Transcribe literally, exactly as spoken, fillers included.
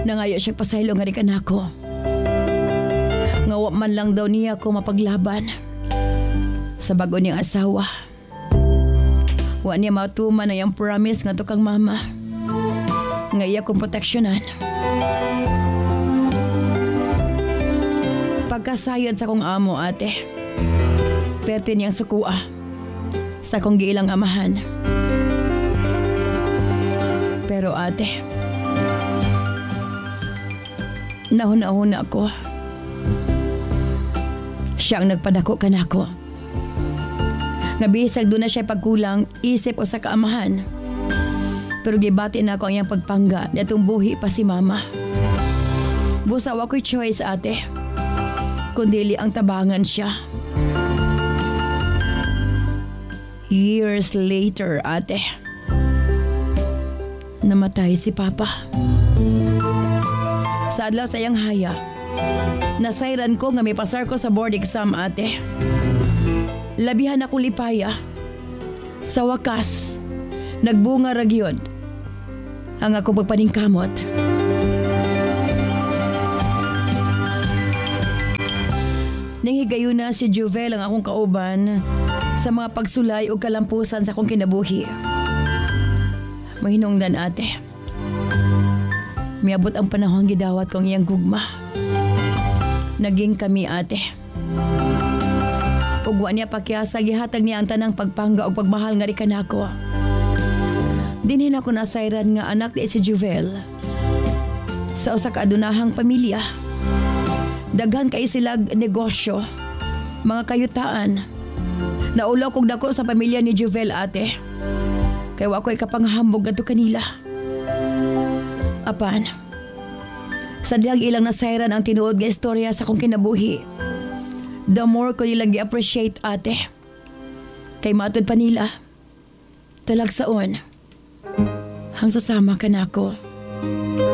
Nangayo siya pasaylo nga rin kanako. Ngawa man lang daw niya ko mapaglaban sa bago niyang asawa. Wa niya matuman na yung promise nga to kang mama. Nga iya kong proteksyonan. Pagkasayod sa kong amo, ate, perte niyang sukua sa kong giilang amahan. Pero ate, nahuna-huna ko. Siya ang nagpadako kanako. Nga bisag doon na siya pagkulang isip o sa kaamahan. Pero gibati na ako ang iyang pagpangga na itong buhi pa si mama. Busaw ako'y choice, ate. Kundili ang tabangan siya. Years later, ate, namatay si papa. Sa adlaw sa iyang haya, nasayran ko nga may pasar ko sa board exam, ate. Labihan ako lipaya. Sa wakas, nagbunga ragyod ang akong pagpaningkamot. Nanghigayon na si Juvel ang akong kauban sa mga pagsulay o kalampusan sa akong kinabuhi. Mahinungdan, ate. Miabot ang panahon gidawat kong iyang gugma. Naging kami, ate. Ugwa niya pakyasa, gihatag niya ang tanang pagpangga o pagmahal nga rin kanako. Dinhin ako nasayran nga anak ni si Juvel. Sa usa ka adunahang pamilya. Daghan kay silag negosyo, mga kayutaan. Naulaw kong dako sa pamilya ni Juvel, ate. Kaya wa ko'y kapanghambog adto kanila. Apan, sa dihang ilang nasayran ang tinuod nga istorya sa kong kinabuhi, the more ko nilang i-appreciate, ate. Kay matod pa nila, talagsaon, hang susama ka na ako.